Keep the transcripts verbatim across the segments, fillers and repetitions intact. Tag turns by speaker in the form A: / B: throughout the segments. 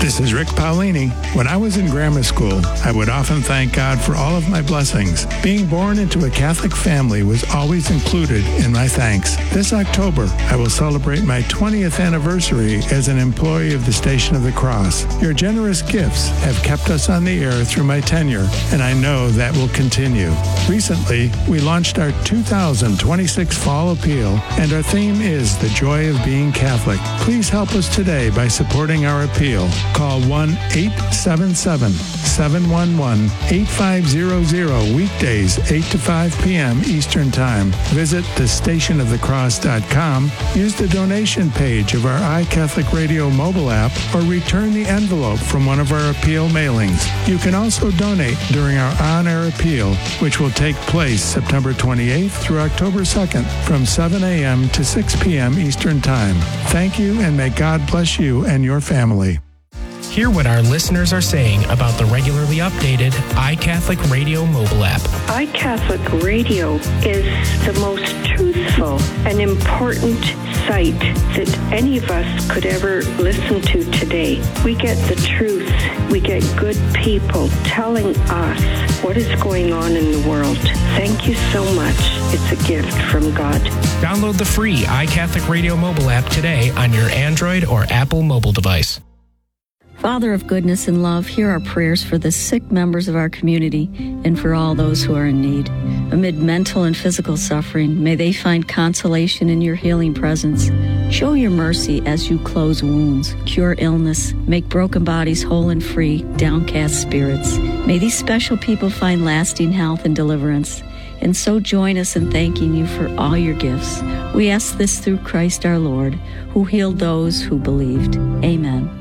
A: This is Rick Paulini. When I was in grammar school, I would often thank God for all of my blessings. Being born into a Catholic family was always included in my thanks. This October, I will celebrate my twentieth anniversary as an employee of the Station of the Cross. Your generous gifts have kept us on the air through my tenure, and I know that will continue. Recently, we launched our two thousand twenty-six Fall Appeal, and our theme is The Joy of Being Catholic. Please help us today by supporting our appeal. Call one eight seven seven, seven one one, eight five zero zero weekdays, eight to five p.m. Eastern Time. Visit the station of the cross dot com, use the donation page of our iCatholic Radio mobile app, or return the envelope from one of our appeal mailings. You can also donate during our on-air appeal, which will take place September twenty-eighth through October second from seven a.m. to six p.m. Eastern Time. Thank you, and may God bless you and your family.
B: Hear what our listeners are saying about the regularly updated iCatholic Radio mobile app.
C: iCatholic Radio is the most truthful and important site that any of us could ever listen to today. We get the truth. We get good people telling us what is going on in the world. Thank you so much. It's a gift from God.
B: Download the free iCatholic Radio mobile app today on your Android or Apple mobile device.
D: Father of goodness and love, hear our prayers for the sick members of our community and for all those who are in need. Amid mental and physical suffering, may they find consolation in your healing presence. Show your mercy as you close wounds, cure illness, make broken bodies whole and free, downcast spirits. May these special people find lasting health and deliverance. And so join us in thanking you for all your gifts. We ask this through Christ our Lord, who healed those who believed. Amen.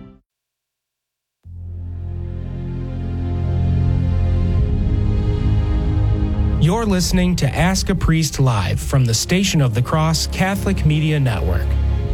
B: You're listening to Ask a Priest Live from the Station of the Cross Catholic Media Network.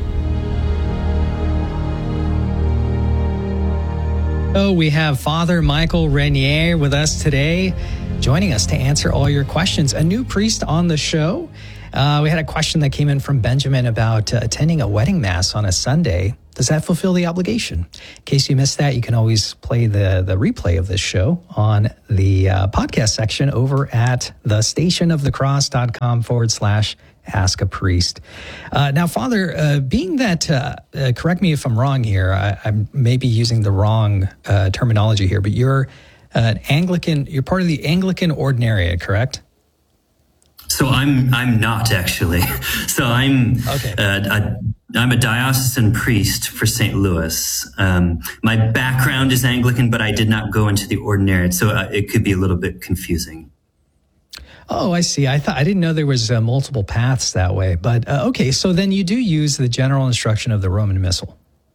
E: So we have Father Michael Renier with us today, joining us to answer all your questions. A new priest on the show. Uh, we had a question that came in from Benjamin about uh, attending a wedding mass on a Sunday. Does that fulfill the obligation? In case you missed that, you can always play the, the replay of this show on the uh, podcast section over at the stationofthecross.com forward slash ask a priest. Uh, now, Father, uh, being that, uh, uh, correct me if I'm wrong here, I, I'm maybe using the wrong uh, terminology here, but you're uh, Anglican, you're part of the Anglican Ordinariate, correct?
F: So I'm I'm not actually. So I'm
E: okay.
F: uh, a, I'm a diocesan priest for Saint Louis. Um, my background is Anglican, but I did not go into the ordinariate, so uh, it could be a little bit confusing.
E: Oh, I see. I thought I didn't know there was uh, multiple paths that way. But uh, okay, so then you do use the general instruction of the Roman Missal.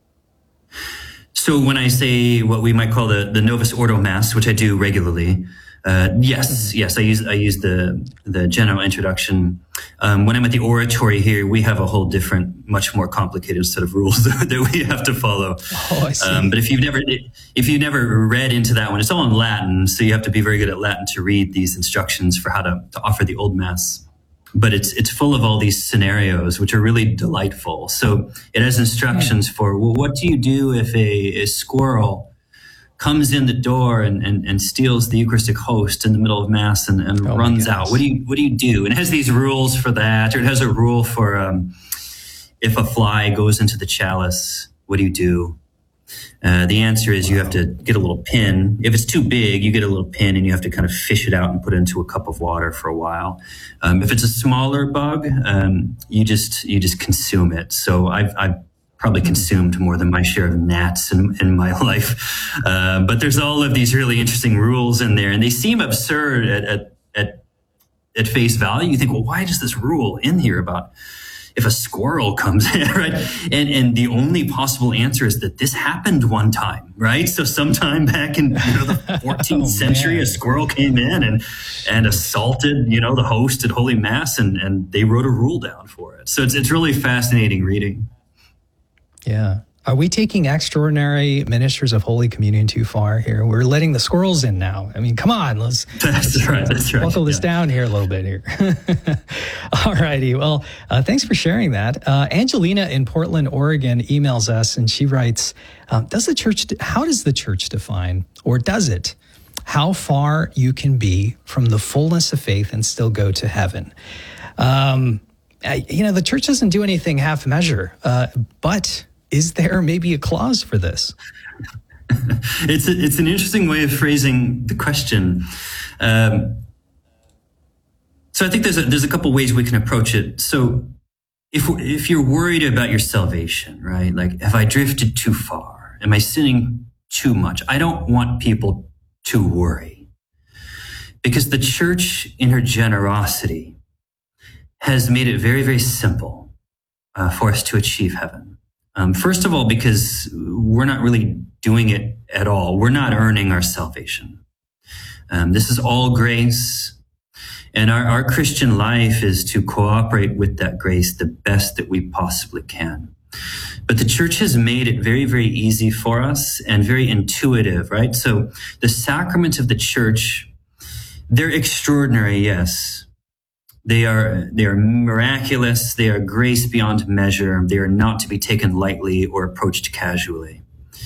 F: So when I say what we might call the the Novus Ordo Mass, which I do regularly. Uh, yes, yes, I use I use the the general introduction. Um, when I'm at the oratory here, we have a whole different, much more complicated set of rules that we have to follow.
E: Oh, I see.
F: Um, but if you've never if you never read into that one, it's all in Latin, so you have to be very good at Latin to read these instructions for how to, to offer the Old Mass. But it's it's full of all these scenarios, which are really delightful. So it has instructions for, well, what do you do if a, a squirrel comes in the door and, and, and steals the Eucharistic host in the middle of Mass and, and
E: oh
F: runs out? What do you what do you do? And it has these rules for that, or it has a rule for um, if a fly goes into the chalice, what do you do? Uh, the answer is you have to get a little pin. If it's too big, you get a little pin and you have to kind of fish it out and put it into a cup of water for a while. Um, if it's a smaller bug, um, you just you just consume it. So I've I've probably consumed more than my share of gnats in, in my life. Uh, but there's all of these really interesting rules in there, and they seem absurd at, at, at, at face value. You think, well, why does this rule in here about if a squirrel comes in, right? And, and the only possible answer is that this happened one time, right? So sometime back in, you know, the fourteenth oh, century, man. a squirrel came in and, and assaulted, you know, the host at Holy Mass, and, and they wrote a rule down for it. So it's, it's really fascinating reading.
E: Yeah. Are we taking extraordinary ministers of Holy Communion too far here? We're letting the squirrels in now. I mean, come on, let's,
F: that's
E: let's,
F: right, that's right.
E: buckle this yeah. down here a little bit here. All righty. Well, uh, thanks for sharing that. Uh, Angelina in Portland, Oregon emails us and she writes, um, does the church, how does the church define, or does it, how far you can be from the fullness of faith and still go to heaven? Um, I, you know, the church doesn't do anything half measure, uh, but is there maybe a clause for this?
F: it's a, it's an interesting way of phrasing the question. Um, so I think there's a, there's a couple ways we can approach it. So if if you're worried about your salvation, right? Like, have I drifted too far? Am I sinning too much? I don't want people to worry, because the church, in her generosity, has made it very, very simple uh, for us to achieve heaven. Um, first of all, because we're not really doing it at all. We're not earning our salvation. Um, this is all grace. And our, our Christian life is to cooperate with that grace the best that we possibly can. But the church has made it very, very easy for us and very intuitive, right? So the sacraments of the church, they're extraordinary, yes. They are, they are miraculous. They are grace beyond measure. They are not to be taken lightly or approached casually.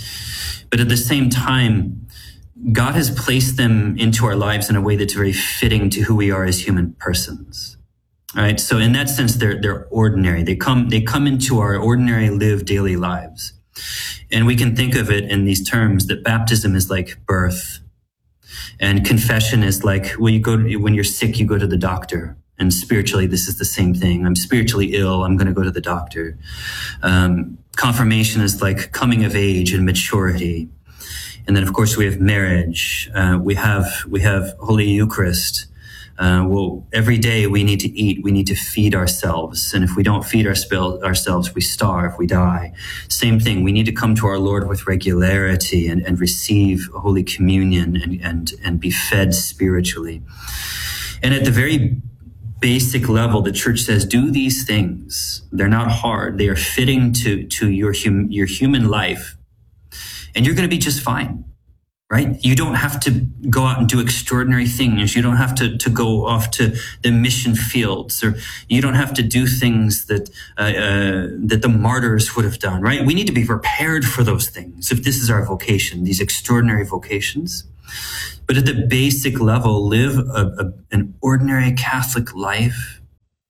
F: But at the same time, God has placed them into our lives in a way that's very fitting to who we are as human persons. All right. So in that sense, they're, they're ordinary. They come, they come into our ordinary lived daily lives. And we can think of it in these terms that baptism is like birth, and confession is like, well, you go to, when you're sick, you go to the doctor. And spiritually, this is the same thing. I'm spiritually ill. I'm going to go to the doctor. Um, confirmation is like coming of age and maturity. And then, of course, we have marriage. Uh, we have, we have Holy Eucharist. Uh, well, every day we need to eat. We need to feed ourselves. And if we don't feed our spell, ourselves, we starve, we die. Same thing. We need to come to our Lord with regularity and, and receive Holy Communion and, and, and be fed spiritually. And at the very basic level, the church says, do these things. They're not hard. They are fitting to, to your, hum, your human life. And you're going to be just fine, right? You don't have to go out and do extraordinary things. You don't have to, to go off to the mission fields, or you don't have to do things that, uh, uh, that the martyrs would have done, right? We need to be prepared for those things if this is our vocation, these extraordinary vocations. But at the basic level, live a, a, an ordinary Catholic life.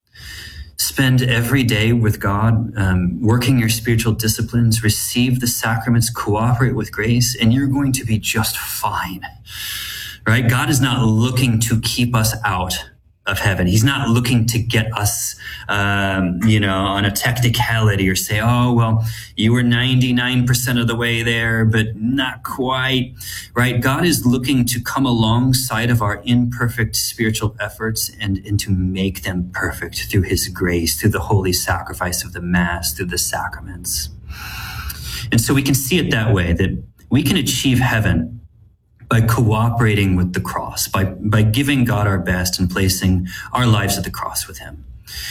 F: Spend every day with God, um, working your spiritual disciplines, receive the sacraments, cooperate with grace, and you're going to be just fine, right? God is not looking to keep us out of heaven. He's not looking to get us, um, you know, on a technicality or say, oh, well, you were ninety-nine percent of the way there, but not quite, right? God is looking to come alongside of our imperfect spiritual efforts and, and to make them perfect through his grace, through the holy sacrifice of the Mass, through the sacraments. And so we can see it that way, that we can achieve heaven by cooperating with the cross, by, by giving God our best and placing our lives at the cross with him.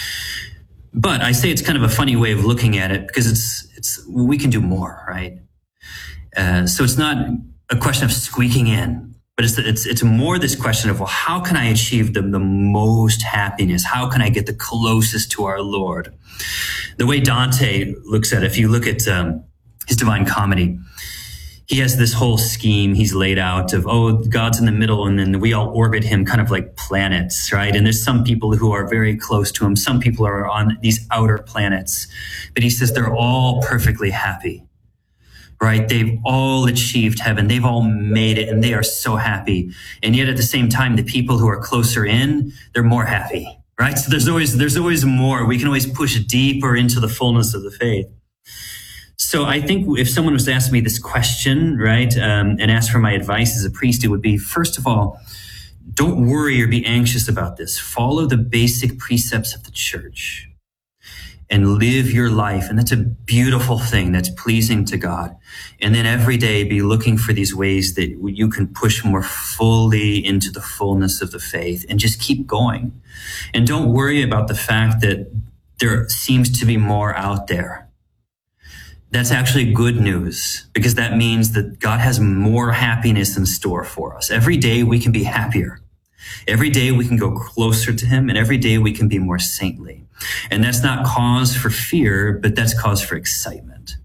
F: But I say it's kind of a funny way of looking at it, because it's, it's, we can do more, right? Uh, so it's not a question of squeaking in, but it's, it's, it's more this question of, well, how can I achieve the, the most happiness? How can I get the closest to our Lord? The way Dante looks at it, if you look at um, his Divine Comedy, he has this whole scheme he's laid out of, oh, God's in the middle, and then we all orbit him kind of like planets, right? And there's some people who are very close to him. Some people are on these outer planets. But he says they're all perfectly happy, right? They've all achieved heaven. They've all made it, and they are so happy. And yet at the same time, the people who are closer in, they're more happy, right? So there's always, there's always more. We can always push deeper into the fullness of the faith. So I think if someone was to ask me this question, right, um, and ask for my advice as a priest, it would be, first of all, don't worry or be anxious about this. Follow the basic precepts of the church and live your life. And that's a beautiful thing that's pleasing to God. And then every day be looking for these ways that you can push more fully into the fullness of the faith, and just keep going. And don't worry about the fact that there seems to be more out there. that's actually good news, because that means that God has more happiness in store for us. Every day we can be happier. Every day we can go closer to him, and every day we can be more saintly. And that's not cause for fear, but that's cause for excitement.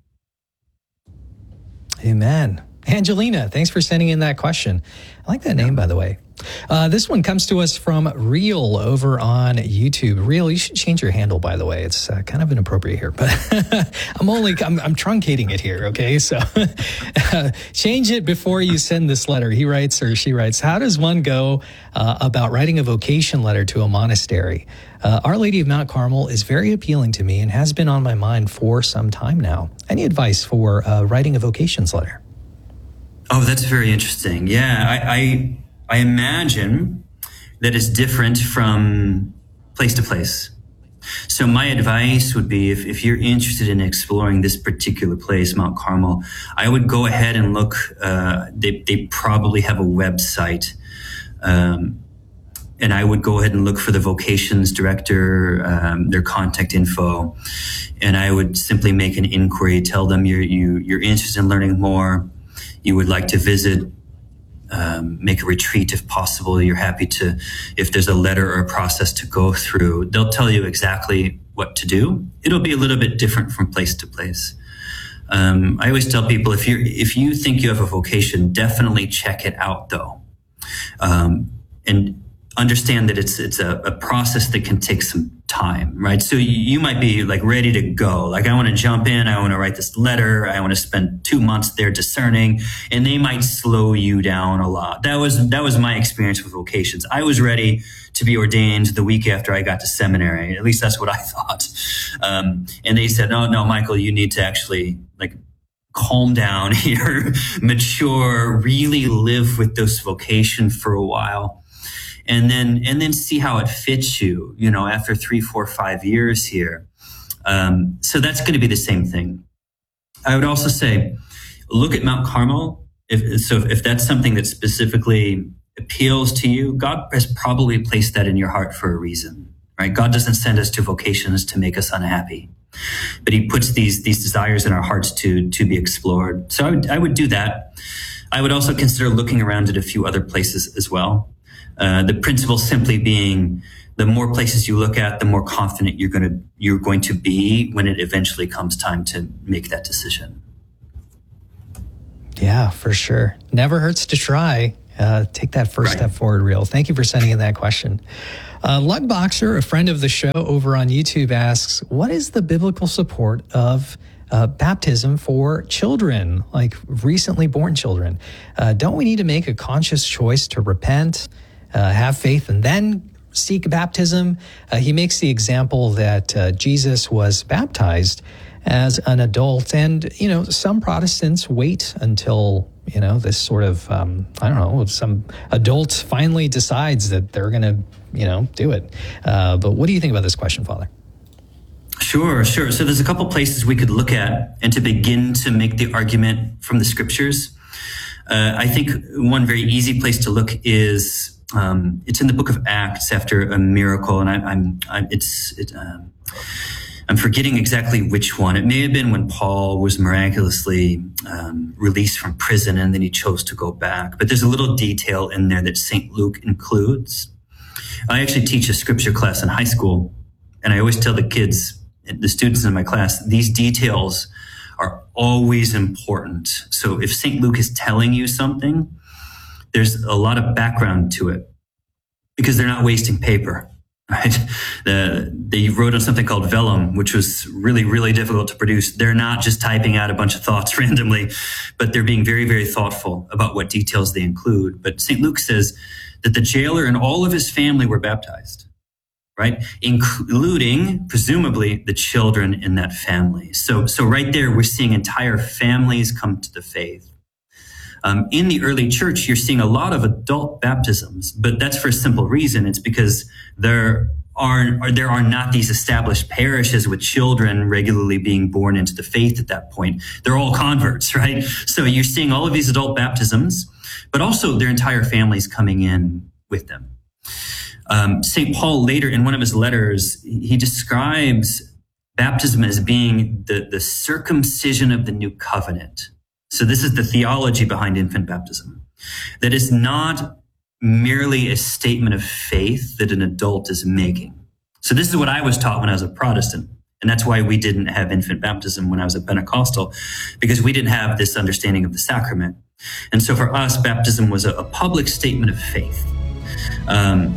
E: Amen. Angelina, thanks for sending in that question. I like that name, by the way. Uh, this one comes to us from Real over on YouTube. Real, you should change your handle, by the way. It's uh, kind of inappropriate here, but I'm only, I'm, I'm truncating it here, okay? So uh, change it before you send this letter. He writes, or she writes, how does one go uh, about writing a vocation letter to a monastery? Uh, Our Lady of Mount Carmel is very appealing to me and has been on my mind for some time now. Any advice for uh, writing a vocations letter?
F: Oh, that's very interesting. Yeah, I, I I imagine that it's different from place to place. So my advice would be, if, if you're interested in exploring this particular place, Mount Carmel, I would go ahead and look. Uh, they, they probably have a website. Um, and I would go ahead and look for the vocations director, um, their contact info. And I would simply make an inquiry, tell them you're, you, you're interested in learning more. You would like to visit, um, make a retreat if possible. You're happy to, if there's a letter or a process to go through, they'll tell you exactly what to do. It'll be a little bit different from place to place. Um, I always tell people, if you if you think you have a vocation, definitely check it out, though, um, and understand that it's it's a, a process that can take some time, right? So you, you might be like ready to go. Like, I want to jump in. I want to write this letter. I want to spend two months there discerning, and they might slow you down a lot. That was, that was my experience with vocations. I was ready to be ordained the week after I got to seminary. At least that's what I thought. Um, and they said, no, no, Michael, you need to actually like calm down here, mature, really live with this vocation for a while. And then, and then see how it fits you, you know, after three, four, five years here. Um, so that's going to be the same thing. I would also say, look at Mount Carmel. If, so if that's something that specifically appeals to you, God has probably placed that in your heart for a reason, right? God doesn't send us to vocations to make us unhappy, but he puts these, these desires in our hearts to, to be explored. So I would, I would do that. I would also consider looking around at a few other places as well. Uh, the principle simply being, the more places you look at, the more confident you're going to you're going to be when it eventually comes time to make that decision.
E: Yeah, for sure. Never hurts to try. Uh, take that first
F: Right.
E: step forward, Real. Thank you for sending in that question. Uh, Lugboxer, a friend of the show over on YouTube, asks, what is the biblical support of uh, baptism for children, like recently born children? Uh, don't we need to make a conscious choice to repent, Uh, have faith, and then seek baptism? Uh, he makes the example that uh, Jesus was baptized as an adult, and, you know, some Protestants wait until, you know, this sort of, um, I don't know, some adult finally decides that they're going to, you know, do it. Uh, but what do you think about this question, Father?
F: Sure, sure. So there's a couple places we could look at and to begin to make the argument from the scriptures. Uh, I think one very easy place to look is, Um, it's in the book of Acts after a miracle, and I, I'm, I'm, it's, it, um, I'm forgetting exactly which one. It may have been when Paul was miraculously um, released from prison, and then he chose to go back. But there's a little detail in there that Saint Luke includes. I actually teach a scripture class in high school, and I always tell the kids, the students in my class, these details are always important. So if Saint Luke is telling you something, there's a lot of background to it, because they're not wasting paper, right? The, they wrote on something called vellum, which was really, really difficult to produce. They're not just typing out a bunch of thoughts randomly, but they're being very, very thoughtful about what details they include. But Saint Luke says that the jailer and all of his family were baptized, right? Including, presumably, the children in that family. So, so right there, we're seeing entire families come to the faith. Um, in the early church, you're seeing a lot of adult baptisms, but that's for a simple reason. It's because there are, are there are not these established parishes with children regularly being born into the faith at that point. They're all converts, right? So you're seeing all of these adult baptisms, but also their entire families coming in with them. Um, Saint Paul later in one of his letters, he describes baptism as being the, the circumcision of the new covenant. So this is the theology behind infant baptism, that is not merely a statement of faith that an adult is making. So this is what I was taught when I was a Protestant. And that's why we didn't have infant baptism when I was a Pentecostal, because we didn't have this understanding of the sacrament. And so for us, baptism was a, a public statement of faith. Um,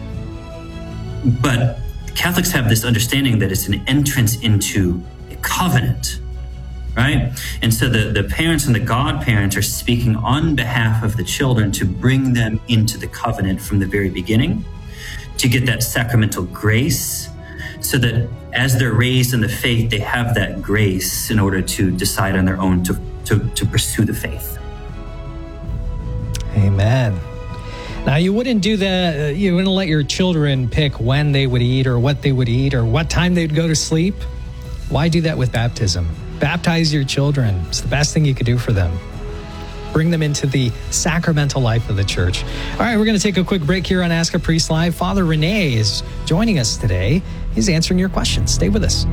F: but Catholics have this understanding that it's an entrance into a covenant, right? And so the, the parents and the godparents are speaking on behalf of the children to bring them into the covenant from the very beginning, to get that sacramental grace, so that as they're raised in the faith, they have that grace in order to decide on their own to, to, to pursue the faith.
E: Amen. Now, you wouldn't do that, uh, you wouldn't let your children pick when they would eat or what they would eat or what time they'd go to sleep. Why do that with baptism? Baptize your children. It's the best thing you could do for them. Bring them into the sacramental life of the church. All right, we're going to take a quick break here on Ask a Priest Live. Father Rene is joining us today. He's answering your questions. Stay with us.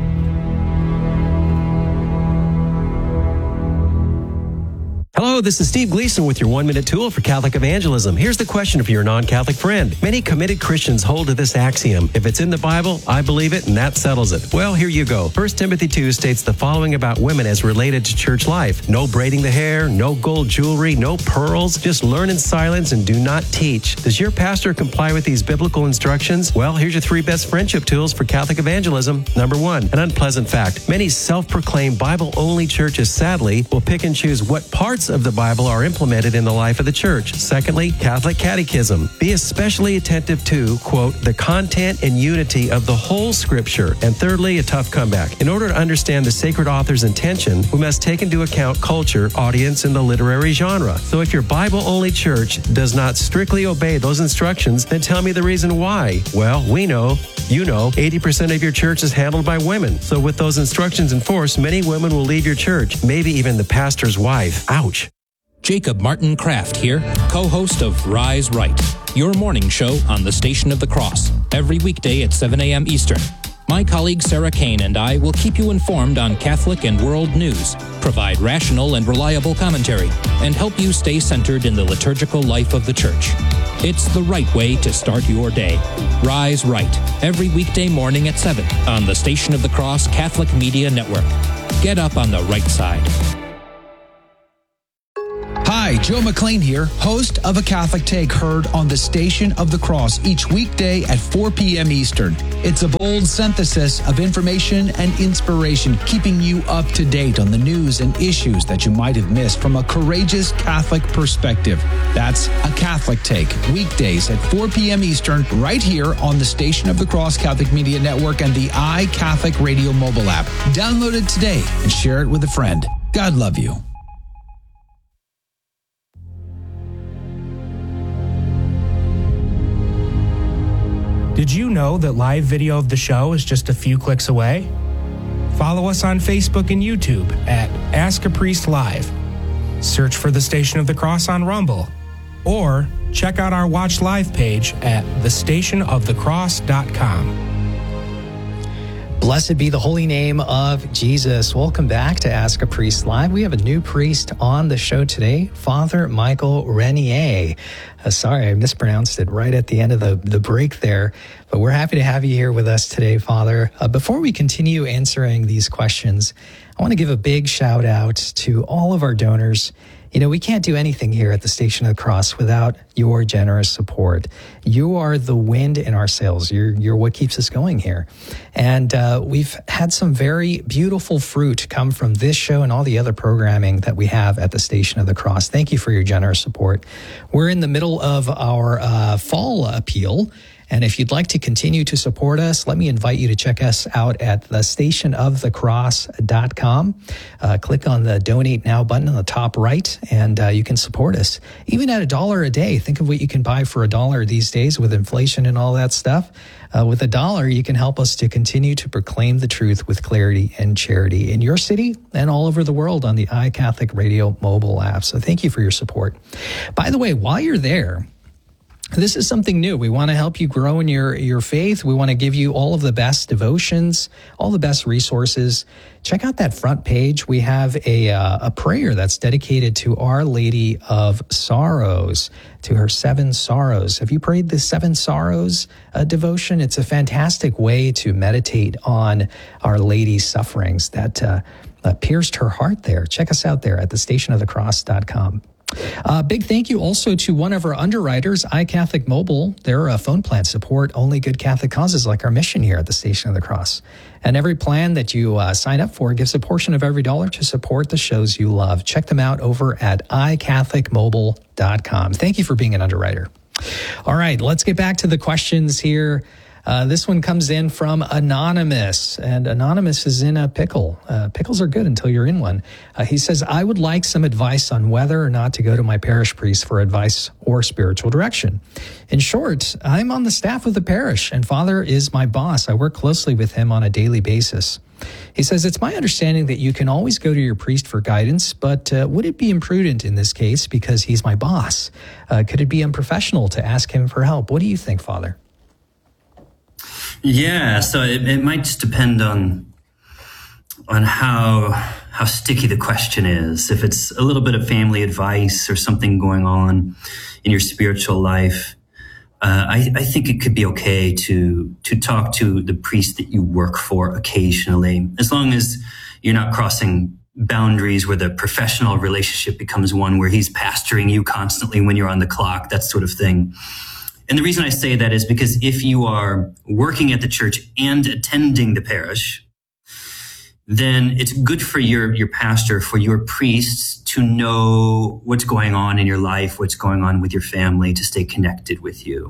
G: Hello, this is Steve Gleason with your one-minute tool for Catholic evangelism. Here's the question for your non-Catholic friend. Many committed Christians hold to this axiom: if it's in the Bible, I believe it, and that settles it. Well, here you go. First Timothy two states the following about women as related to church life: no braiding the hair, no gold jewelry, no pearls. Just learn in silence and do not teach. Does your pastor comply with these biblical instructions? Well, here's your three best friendship tools for Catholic evangelism. Number one, an unpleasant fact. Many self-proclaimed Bible-only churches, sadly, will pick and choose what parts of the Bible are implemented in the life of the church. Secondly, Catholic catechism. Be especially attentive to, quote, the content and unity of the whole scripture. And thirdly, a tough comeback. In order to understand the sacred author's intention, we must take into account culture, audience, and the literary genre. So if your Bible-only church does not strictly obey those instructions, then tell me the reason why. Well, we know, you know, eighty percent of your church is handled by women. So with those instructions enforced, many women will leave your church, maybe even the pastor's wife. Ouch.
H: Jacob Martin Kraft here, co-host of Rise Right, your morning show on the Station of the Cross, every weekday at seven a.m. Eastern. My colleague Sarah Kane and I will keep you informed on Catholic and world news, provide rational and reliable commentary, and help you stay centered in the liturgical life of the Church. It's the right way to start your day. Rise Right, every weekday morning at seven on the Station of the Cross Catholic Media Network. Get up on the right side.
I: Hi, Joe McLean here, host of A Catholic Take, heard on the Station of the Cross each weekday at four p.m. Eastern. It's a bold synthesis of information and inspiration, keeping you up to date on the news and issues that you might have missed from a courageous Catholic perspective. That's A Catholic Take, weekdays at four p.m. Eastern, right here on the Station of the Cross Catholic Media Network and the iCatholic Radio mobile app. Download it today and share it with a friend. God love you.
B: Did you know that live video of the show is just a few clicks away? Follow us on Facebook and YouTube at Ask a Priest Live. Search for the Station of the Cross on Rumble. Or check out our Watch Live page at the station of the cross dot com.
E: Blessed be the holy name of Jesus. Welcome back to Ask a Priest Live. We have a new priest on the show today, Father Michael Renier. Uh, sorry, I mispronounced it right at the end of the, the break there, but we're happy to have you here with us today, Father. Uh, before we continue answering these questions, I want to give a big shout out to all of our donors. You know, we can't do anything here at the Station of the Cross without your generous support. You are the wind in our sails. You're, you're what keeps us going here. And uh, we've had some very beautiful fruit come from this show and all the other programming that we have at the Station of the Cross. Thank you for your generous support. We're in the middle of our uh, fall appeal. And if you'd like to continue to support us, let me invite you to check us out at the station of the cross dot com. Uh, click on the Donate Now button on the top right, and uh, you can support us. Even at a dollar a day, think of what you can buy for a dollar these days with inflation and all that stuff. Uh, with a dollar, you can help us to continue to proclaim the truth with clarity and charity in your city and all over the world on the iCatholic Radio mobile app. So thank you for your support. By the way, while you're there, this is something new. We want to help you grow in your, your faith. We want to give you all of the best devotions, all the best resources. Check out that front page. We have a, uh, a prayer that's dedicated to Our Lady of Sorrows, to her seven sorrows. Have you prayed the seven sorrows uh, devotion? It's a fantastic way to meditate on Our Lady's sufferings that uh, uh, pierced her heart there. Check us out there at the station of the cross dot com. Uh, big thank you also to one of our underwriters, iCatholic Mobile. Their uh, phone plans support only good Catholic causes like our mission here at the Station of the Cross. And every plan that you uh, sign up for gives a portion of every dollar to support the shows you love. Check them out over at i catholic mobile dot com. Thank you for being an underwriter. All right, let's get back to the questions here. Uh, this one comes in from Anonymous, and Anonymous is in a pickle. Uh, pickles are good until you're in one. Uh, he says, I would like some advice on whether or not to go to my parish priest for advice or spiritual direction. In short, I'm on the staff of the parish, and Father is my boss. I work closely with him on a daily basis. He says, it's my understanding that you can always go to your priest for guidance, but uh, would it be imprudent in this case because he's my boss? Uh, could it be unprofessional to ask him for help? What do you think, Father?
F: Yeah, so it, it might just depend on on how how sticky the question is. If it's a little bit of family advice or something going on in your spiritual life, uh, I, I think it could be okay to to talk to the priest that you work for occasionally, as long as you're not crossing boundaries where the professional relationship becomes one where he's pastoring you constantly when you're on the clock, that sort of thing. And the reason I say that is because if you are working at the church and attending the parish, then it's good for your, your pastor, for your priests to know what's going on in your life, what's going on with your family, to stay connected with you.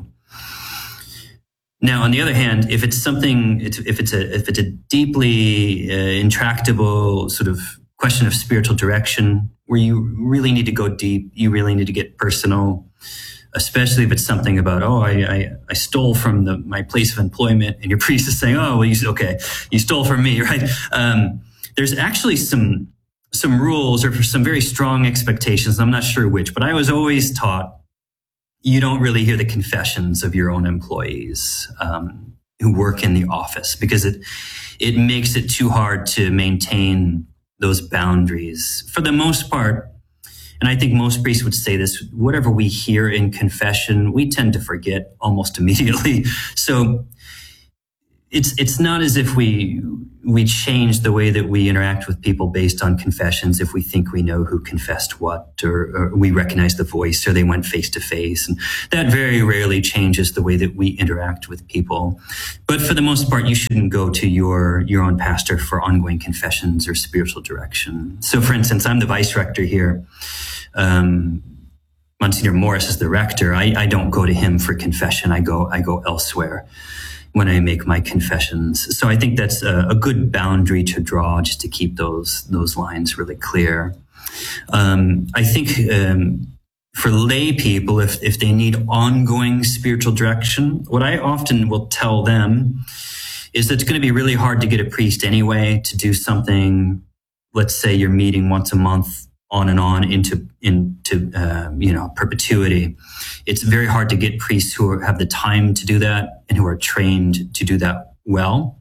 F: Now, on the other hand, if it's something, if it's a, if it's a deeply uh, intractable sort of question of spiritual direction where you really need to go deep, you really need to get personal, especially if it's something about, oh, I, I, I stole from the, my place of employment, and your priest is saying, oh, well, you, okay, you stole from me, right? Um, there's actually some, some rules or some very strong expectations. I'm not sure which, but I was always taught you don't really hear the confessions of your own employees um, who work in the office, because it, it makes it too hard to maintain those boundaries. For the most part, and I think most priests would say this, whatever we hear in confession, we tend to forget almost immediately. So it's it's not as if we we change the way that we interact with people based on confessions if we think we know who confessed what, or, or we recognize the voice, or they went face to face. And that very rarely changes the way that we interact with people. But for the most part, you shouldn't go to your, your own pastor for ongoing confessions or spiritual direction. So for instance, I'm the vice rector here. Um, Monsignor Morris is the rector. I, I don't go to him for confession. I go, I go elsewhere when I make my confessions. So I think that's a, a good boundary to draw, just to keep those, those lines really clear. Um, I think, um, for lay people, if, if they need ongoing spiritual direction, what I often will tell them is that it's going to be really hard to get a priest anyway to do something. Let's say you're meeting once a month on and on into, into, uh, you know, perpetuity. It's very hard to get priests who are, have the time to do that and who are trained to do that well.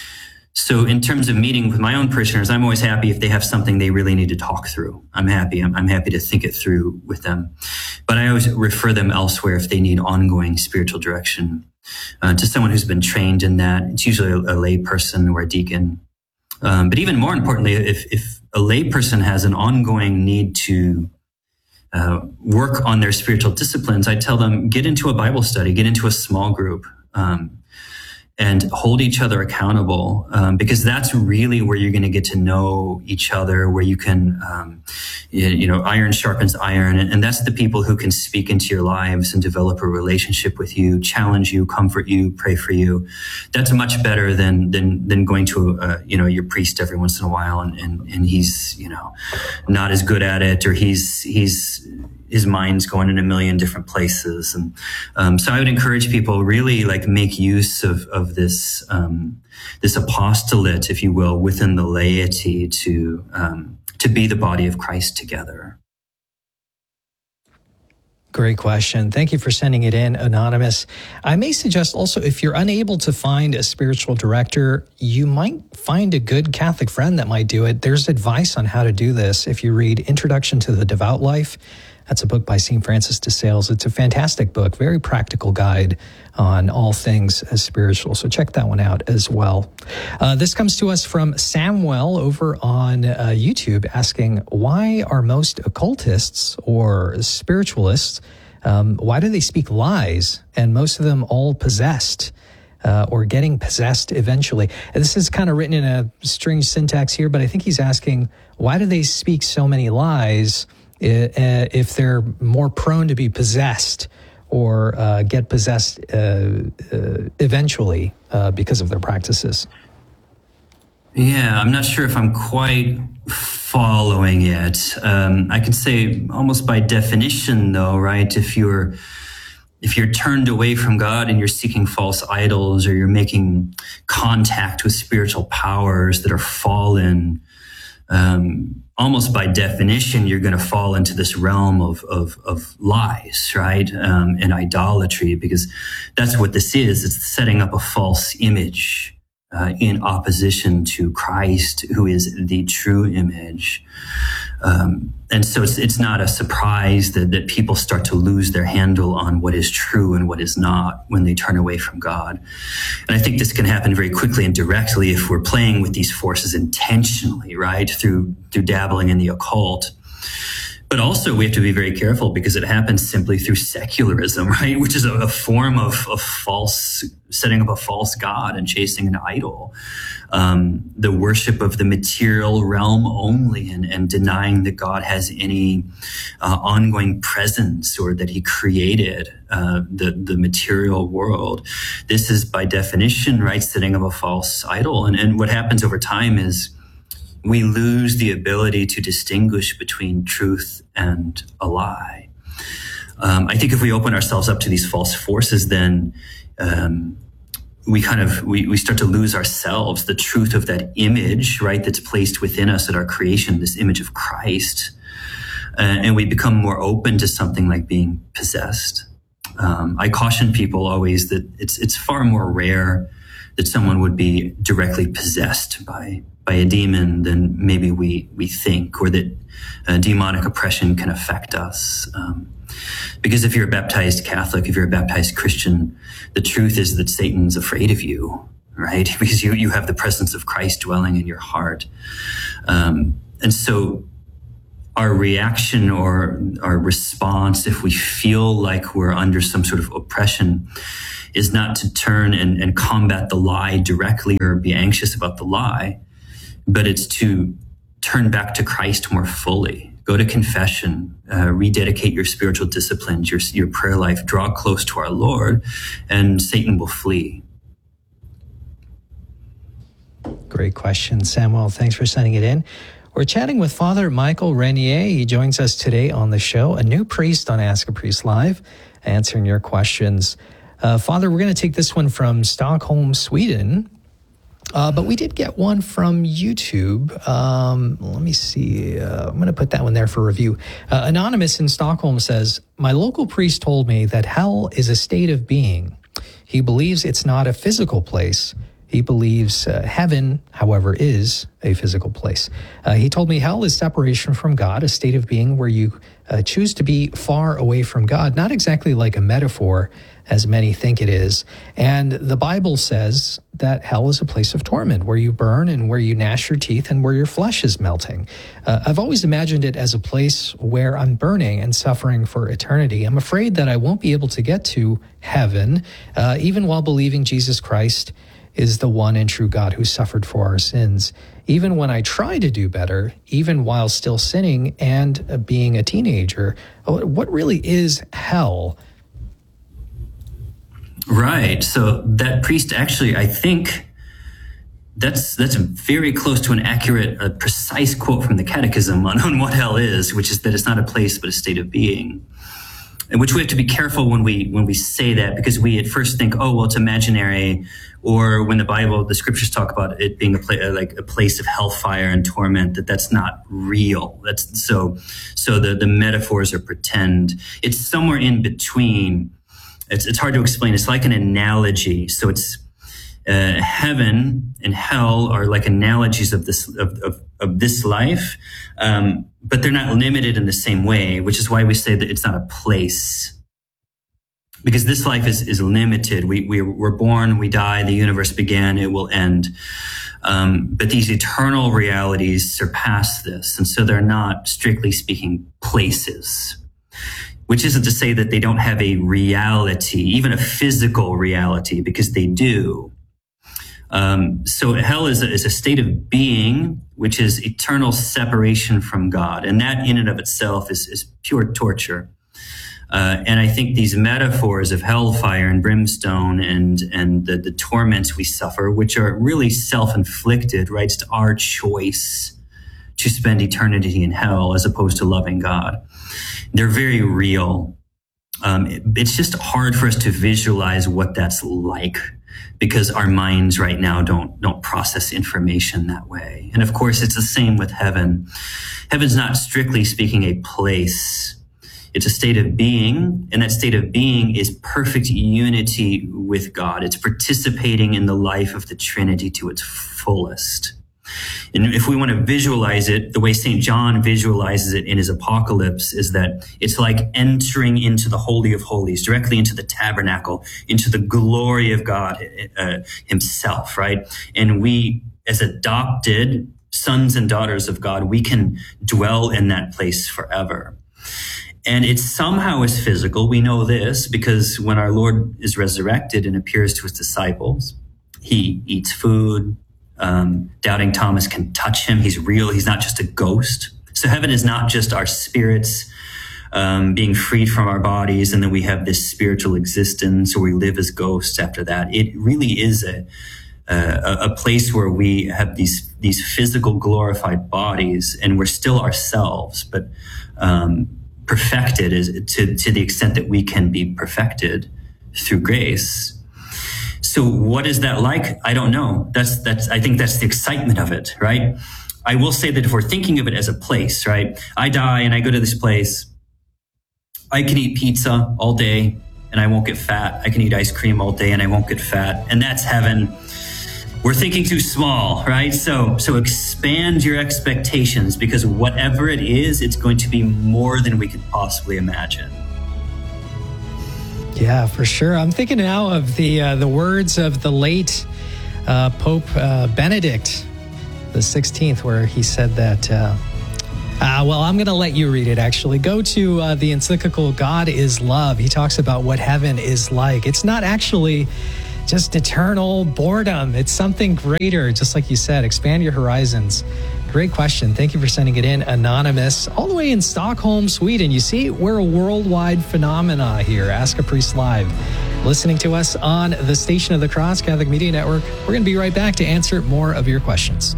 F: So in terms of meeting with my own parishioners, I'm always happy if they have something they really need to talk through. I'm happy. I'm, I'm happy to think it through with them. But I always refer them elsewhere if they need ongoing spiritual direction, uh, to someone who's been trained in that. It's usually a, a lay person or a deacon. Um, but even more importantly, if, if a lay person has an ongoing need to uh, work on their spiritual disciplines, I tell them, get into a Bible study, get into a small group, um, and hold each other accountable, um, because that's really where you're going to get to know each other, where you can, um, you, you know, iron sharpens iron. And, and that's the people who can speak into your lives and develop a relationship with you, challenge you, comfort you, pray for you. That's much better than, than, than going to, uh, you know, your priest every once in a while. And, and, and he's, you know, not as good at it, or he's, he's, his mind's going in a million different places. And, um, so I would encourage people really like make use of, of this, um, this apostolate, if you will, within the laity to, um, to be the body of Christ together.
E: Great question. Thank you for sending it in, Anonymous. I may suggest also, if you're unable to find a spiritual director, you might find a good Catholic friend that might do it. There's advice on how to do this. If you read Introduction to the Devout Life, that's a book by Saint Francis de Sales. It's a fantastic book, very practical guide on all things spiritual. So check that one out as well. Uh, this comes to us from Samuel over on uh, YouTube asking, why are most occultists or spiritualists, um, why do they speak lies and most of them all possessed? Uh, or getting possessed eventually. And this is kind of written in a strange syntax here, but I think he's asking, why do they speak so many lies if they're more prone to be possessed or uh, get possessed uh, uh, eventually uh, because of their practices?
F: Yeah, I'm not sure if I'm quite following it. Um, I can say almost by definition, though, right? If you're if you're turned away from God and you're seeking false idols, or you're making contact with spiritual powers that are fallen, um, almost by definition, you're going to fall into this realm of of, of lies, right? Um, and idolatry, because that's what this is. It's setting up a false image uh, in opposition to Christ, who is the true image. Um, and so it's it's not a surprise that, that people start to lose their handle on what is true and what is not when they turn away from God. And I think this can happen very quickly and directly if we're playing with these forces intentionally, right? Through, through dabbling in the occult. But also we have to be very careful because it happens simply through secularism, right? Which is a, a form of, of false, setting up a false God and chasing an idol. Um, the worship of the material realm only, and, and denying that God has any uh, ongoing presence, or that he created uh, the, the material world. This is by definition, right, setting up a false idol. And, and what happens over time is we lose the ability to distinguish between truth and a lie. Um, I think if we open ourselves up to these false forces, then um, we kind of, we, we start to lose ourselves, the truth of that image, right, that's placed within us at our creation, this image of Christ. Uh, and we become more open to something like being possessed. Um, I caution people always that it's it's far more rare that someone would be directly possessed by by a demon than maybe we we think, or that uh, demonic oppression can affect us. Um, because if you're a baptized Catholic, if you're a baptized Christian, the truth is that Satan's afraid of you, right? Because you you have the presence of Christ dwelling in your heart. Um, and so our reaction or our response, if we feel like we're under some sort of oppression, is not to turn and, and combat the lie directly or be anxious about the lie, but it's to turn back to Christ more fully. Go to confession, uh, rededicate your spiritual disciplines, your, your prayer life, draw close to our Lord, and Satan will flee.
E: Great question, Samuel. Thanks for sending it in. We're chatting with Father Michael Renier. He joins us today on the show, a new priest on Ask a Priest Live, answering your questions. Uh, Father, we're going to take this one from Stockholm, Sweden. Uh, but we did get one from YouTube. Um, let me see. Uh, I'm going to put that one there for review. Uh, Anonymous in Stockholm says, my local priest told me that hell is a state of being. He believes it's not a physical place. He believes uh, heaven, however, is a physical place. Uh, he told me hell is separation from God, a state of being where you uh, choose to be far away from God, not exactly like a metaphor, as many think it is. And the Bible says that hell is a place of torment, where you burn and where you gnash your teeth and where your flesh is melting. Uh, I've always imagined it as a place where I'm burning and suffering for eternity. I'm afraid that I won't be able to get to heaven, uh, even while believing Jesus Christ is the one and true God who suffered for our sins. Even when I try to do better, even while still sinning and uh, being a teenager, what really is hell?
F: Right. So that priest actually, I think that's that's very close to an accurate, a precise quote from the Catechism on, on what hell is, which is that it's not a place but a state of being. and which we have to be careful when we when we say that, because we at first think, oh, well, it's imaginary, or when the Bible, the scriptures talk about it being a pla- like a place of hellfire and torment, that that's not real. That's so so the the metaphors are pretend. It's somewhere in between. It's it's hard to explain. It's like an analogy. So it's uh, heaven and hell are like analogies of this of of, of this life, um, but they're not limited in the same way. Which is why we say that it's not a place, because this life is is limited. We we we're born, we die, the universe began, it will end. Um, but these eternal realities surpass this, and so they're not, strictly speaking, places. Which isn't to say that they don't have a reality, even a physical reality, because they do. Um, so hell is a, is a state of being, which is eternal separation from God. And that in and of itself is, is pure torture. Uh, and I think these metaphors of hellfire and brimstone and, and the, the torments we suffer, which are really self-inflicted, right? It's our choice to spend eternity in hell as opposed to loving God. They're very real. Um, it, it's just hard for us to visualize what that's like, because our minds right now don't don't process information that way. And of course, it's the same with heaven. Heaven's not, strictly speaking, a place. It's a state of being, and that state of being is perfect unity with God. It's participating in the life of the Trinity to its fullest. And if we want to visualize it, the way Saint John visualizes it in his Apocalypse is that it's like entering into the Holy of Holies, directly into the tabernacle, into the glory of God uh, himself, right? And we, as adopted sons and daughters of God, we can dwell in that place forever. And it somehow is physical. We know this because when our Lord is resurrected and appears to his disciples, he eats food. Um, doubting Thomas can touch him. He's real. He's not just a ghost. So heaven is not just our spirits um, being freed from our bodies, and then we have this spiritual existence, or we live as ghosts after that. It really is a a, a place where we have these these physical glorified bodies, and we're still ourselves, but um, perfected is to to the extent that we can be perfected through grace. So what is that like? I don't know. That's, that's, I think that's the excitement of it, right? I will say that if we're thinking of it as a place, right? I die and I go to this place. I can eat pizza all day and I won't get fat. I can eat ice cream all day and I won't get fat. And that's heaven. We're thinking too small, right? So, so expand your expectations, because whatever it is, it's going to be more than we could possibly imagine.
E: Yeah, for sure. I'm thinking now of the uh, the words of the late uh, Pope uh, Benedict the sixteenth, where he said that, uh, uh, well, I'm going to let you read it, actually. Go to uh, the encyclical God is Love. He talks about what heaven is like. It's not actually just eternal boredom. It's something greater, just like you said. Expand your horizons. Great question. Thank you for sending it in, Anonymous, all the way in Stockholm, Sweden. You see, we're a worldwide phenomena here. Ask a Priest Live. Listening to us on the Station of the Cross Catholic Media Network. We're going to be right back to answer more of your questions.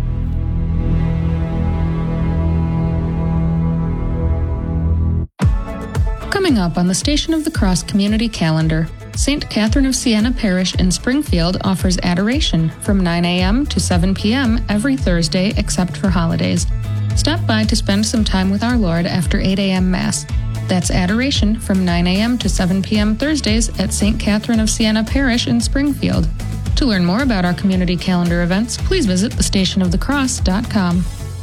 J: Coming up on the Station of the Cross community calendar, Saint Catherine of Siena Parish in Springfield offers adoration from nine a.m. to seven p.m. every Thursday except for holidays. Stop by to spend some time with our Lord after eight a.m. Mass. That's adoration from nine a.m. to seven p.m. Thursdays at Saint Catherine of Siena Parish in Springfield. To learn more about our community calendar events, please visit the station of the cross dot com.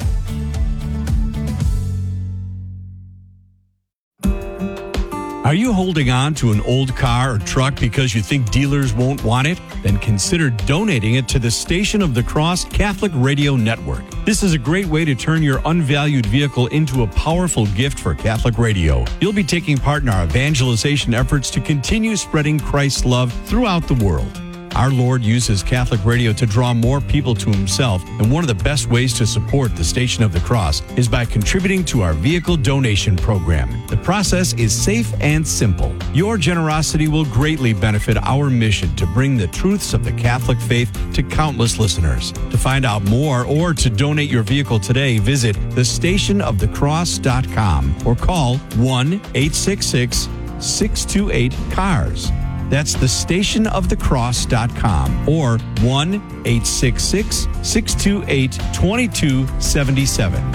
K: Are you holding on to an old car or truck because you think dealers won't want it? Then consider donating it to the Station of the Cross Catholic Radio Network. This is a great way to turn your unvalued vehicle into a powerful gift for Catholic radio. You'll be taking part in our evangelization efforts to continue spreading Christ's love throughout the world. Our Lord uses Catholic radio to draw more people to himself, and one of the best ways to support the Station of the Cross is by contributing to our vehicle donation program. The process is safe and simple. Your generosity will greatly benefit our mission to bring the truths of the Catholic faith to countless listeners. To find out more or to donate your vehicle today, visit the station of the cross dot com or call one eight six six, six two eight, C A R S. That's the station of the cross dot com or one eight six six, six two eight, two two seven seven.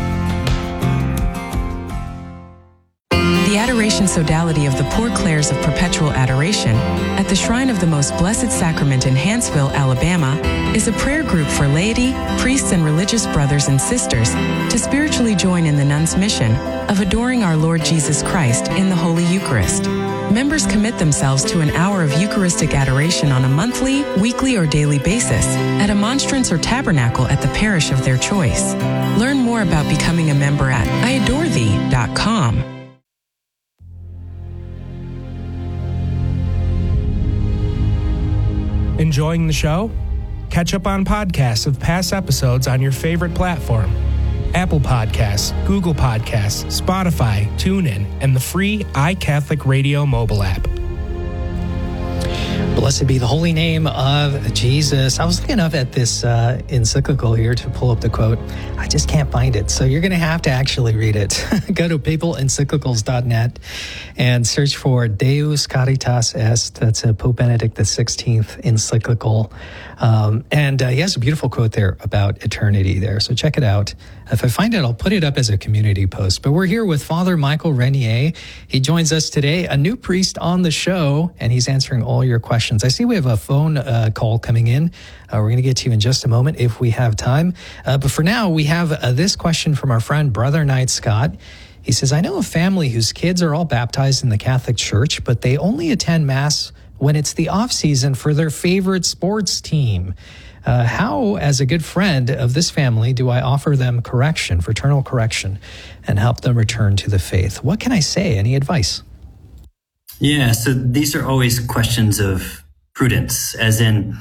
L: The Adoration Sodality of the Poor Clares of Perpetual Adoration at the Shrine of the Most Blessed Sacrament in Hanceville, Alabama, is a prayer group for laity, priests, and religious brothers and sisters to spiritually join in the nuns' mission of adoring our Lord Jesus Christ in the Holy Eucharist. Members commit themselves to an hour of Eucharistic adoration on a monthly, weekly, or daily basis at a monstrance or tabernacle at the parish of their choice. Learn more about becoming a member at I adore thee dot com.
B: Enjoying the show? Catch up on podcasts of past episodes on your favorite platform. Apple Podcasts, Google Podcasts, Spotify, TuneIn, and the free iCatholic Radio mobile app.
E: Blessed be the holy name of Jesus. I was looking up at this uh, encyclical here to pull up the quote. I just can't find it. So you're going to have to actually read it. Go to papal encyclicals dot net and search for Deus Caritas Est. That's a Pope Benedict the sixteenth encyclical. Um, and uh, he has a beautiful quote there about eternity there. So check it out. If I find it, I'll put it up as a community post. But we're here with Father Michael Renier. He joins us today, a new priest on the show, and he's answering all your questions. I see we have a phone uh, call coming in. Uh, we're going to get to you in just a moment if we have time. Uh, but for now, we have uh, this question from our friend Brother Knight Scott. He says, I know a family whose kids are all baptized in the Catholic Church, but they only attend Mass when it's the off season for their favorite sports team. Uh, how, as a good friend of this family, do I offer them correction, fraternal correction, and help them return to the faith? What can I say? Any advice?
F: Yeah, so these are always questions of prudence, as in,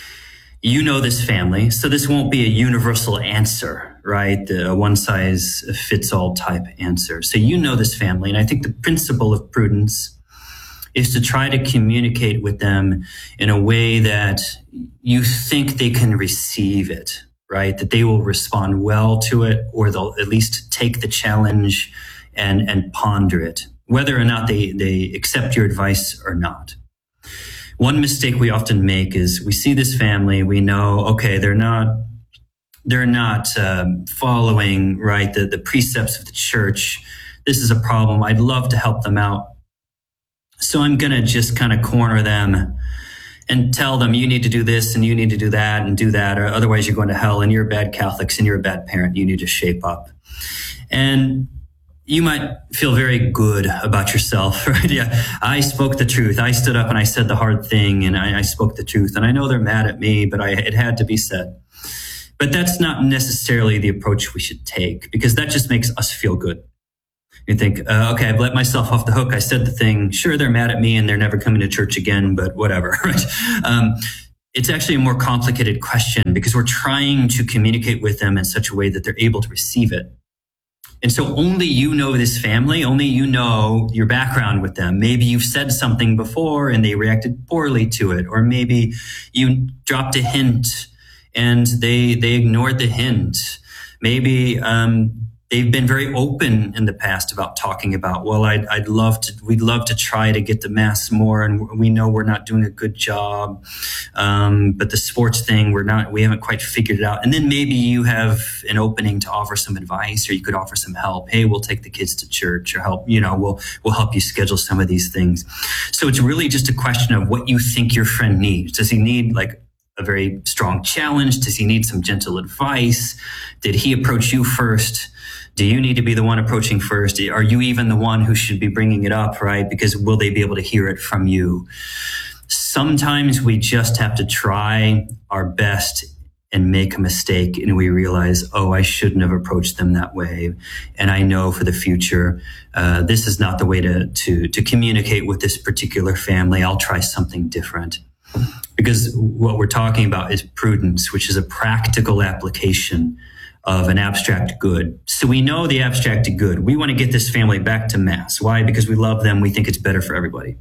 F: you know this family, so this won't be a universal answer, right? A one-size-fits-all type answer. So you know this family, and I think the principle of prudence is to try to communicate with them in a way that you think they can receive it, right? That they will respond well to it, or they'll at least take the challenge and, and ponder it, whether or not they, they accept your advice or not. One mistake we often make is we see this family, we know, okay, they're not, they're not um, following, right, the, the precepts of the church. This is a problem. I'd love to help them out. So I'm going to just kind of corner them and tell them, you need to do this and you need to do that and do that, or otherwise you're going to hell and you're bad Catholics and you're a bad parent. You need to shape up. And you might feel very good about yourself, right? Yeah, I spoke the truth. I stood up and I said the hard thing, and I, I spoke the truth. And I know they're mad at me, but I, it had to be said. But that's not necessarily the approach we should take, because that just makes us feel good. You think, uh, okay, I've let myself off the hook. I said the thing. Sure, they're mad at me and they're never coming to church again, but whatever, right? Um, it's actually a more complicated question, because we're trying to communicate with them in such a way that they're able to receive it. And so only you know this family, only you know your background with them. Maybe you've said something before and they reacted poorly to it, or maybe you dropped a hint and they they ignored the hint. Maybe um, they've been very open in the past about talking about, well, I'd, I'd love to, we'd love to try to get to Mass more, and we know we're not doing a good job. Um, but the sports thing, we're not, we haven't quite figured it out. And then maybe you have an opening to offer some advice, or you could offer some help. Hey, we'll take the kids to church, or help, you know, we'll, we'll help you schedule some of these things. So it's really just a question of what you think your friend needs. Does he need like a very strong challenge? Does he need some gentle advice? Did he approach you first? Do you need to be the one approaching first? Are you even the one who should be bringing it up, right? Because will they be able to hear it from you? Sometimes we just have to try our best and make a mistake, and we realize, oh, I shouldn't have approached them that way. And I know for the future, uh, this is not the way to, to, to communicate with this particular family. I'll try something different. Because what we're talking about is prudence, which is a practical application of an abstract good. So we know the abstract good. We want to get this family back to Mass. Why? Because we love them. We think it's better for everybody.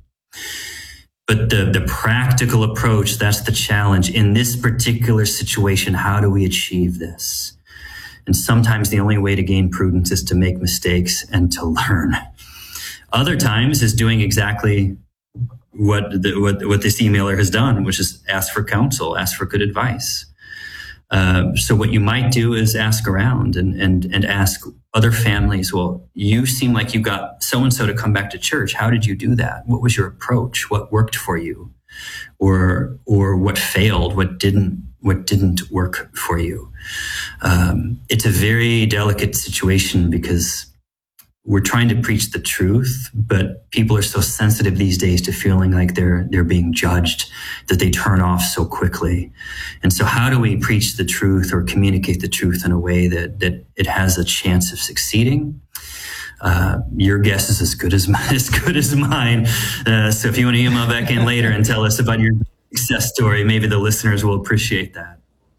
F: But the, the practical approach, that's the challenge. In this particular situation, how do we achieve this? And sometimes the only way to gain prudence is to make mistakes and to learn. Other times is doing exactly what the, what, what this emailer has done, which is ask for counsel, ask for good advice. Uh, so what you might do is ask around and, and, and ask other families, well, you seem like you got so-and-so to come back to church. How did you do that? What was your approach? What worked for you? Or, or what failed? What didn't, what didn't work for you? Um, it's a very delicate situation because we're trying to preach the truth, but people are so sensitive these days to feeling like they're they're being judged that they turn off so quickly. And so how do we preach the truth or communicate the truth in a way that that it has a chance of succeeding? Uh, your guess is as good as my, as good as mine. Uh, so if you want to email back in later and tell us about your success story, maybe the listeners will appreciate that.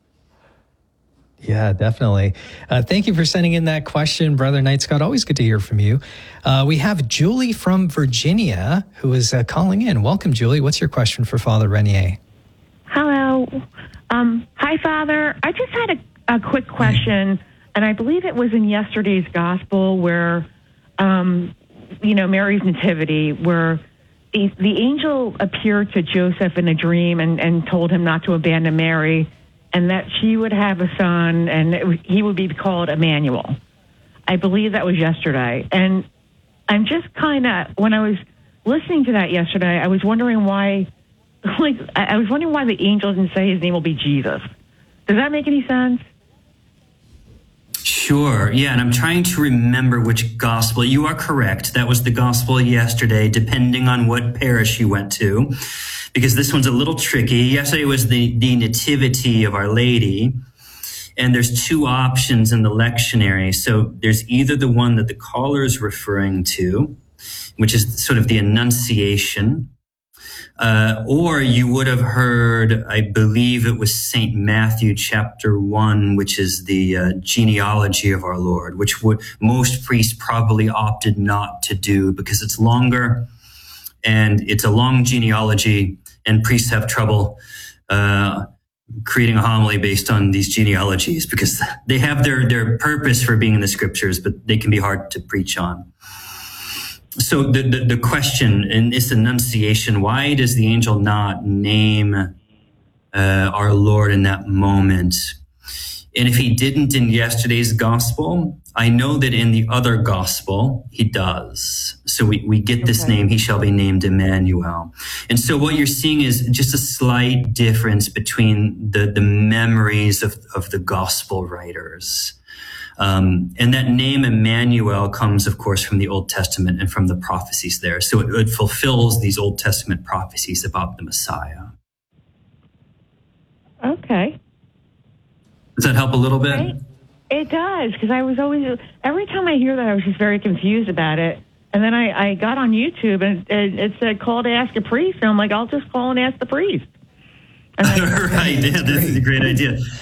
E: Yeah, definitely. Uh, thank you for sending in that question, Brother Knight Scott. Always good to hear from you. Uh, we have Julie from Virginia who is uh, calling in. Welcome, Julie. What's your question for Father Renier?
M: Hello. Um, hi, Father. I just had a, a quick question, and I believe it was in yesterday's gospel where, um, you know, Mary's nativity, where the, the angel appeared to Joseph in a dream and, and told him not to abandon Mary, and that she would have a son, and it, he would be called Emmanuel. I believe that was yesterday. And I'm just kind of, when I was listening to that yesterday, I was wondering why, like, I was wondering why the angel didn't say his name will be Jesus. Does that make any sense?
F: Sure. Yeah. And I'm trying to remember which gospel. You are correct. That was the gospel yesterday, depending on what parish you went to, because this one's a little tricky. Yesterday was the, the Nativity of Our Lady. And there's two options in the lectionary. So there's either the one that the caller is referring to, which is sort of the Annunciation, uh, or you would have heard, I believe it was Saint Matthew chapter one, which is the uh, genealogy of our Lord, which would most priests probably opted not to do because it's longer and it's a long genealogy, and priests have trouble uh, creating a homily based on these genealogies because they have their, their purpose for being in the scriptures, but they can be hard to preach on. So the, the, the question in this Annunciation, why does the angel not name uh, our Lord in that moment? And if he didn't in yesterday's gospel, I know that in the other gospel, he does. So we, we get this okay. name, he shall be named Emmanuel. And so what you're seeing is just a slight difference between the, the memories of, of the gospel writers. Um, and that name Emmanuel comes, of course, from the Old Testament and from the prophecies there. So it, it fulfills these Old Testament prophecies about the Messiah.
M: Okay.
F: Does that help a little bit?
M: Right. It does, because I was always, every time I hear that, I was just very confused about it. And then I, I got on YouTube, and it, it said, call to ask a priest. And I'm like, I'll just call and ask the priest.
F: Right, yeah, this is a great idea.